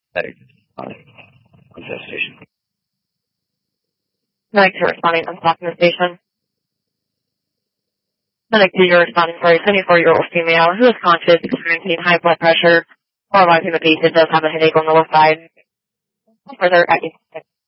Medic on the station. Medic 2 responding, unblocking the station. Medic 2, you're responding for a 74-year-old female who is conscious, experiencing high blood pressure, or advising the patient does have a headache on the left side. Further,